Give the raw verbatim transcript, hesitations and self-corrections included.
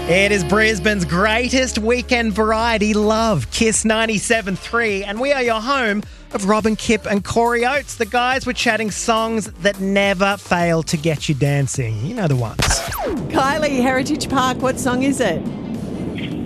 It is Brisbane's greatest weekend variety love, Kiss ninety-seven point three, and we are your home of Robin Kipp and Corey Oates. The guys were chatting songs that never fail to get you dancing. You know the ones. Kylie, Heritage Park, what song is it?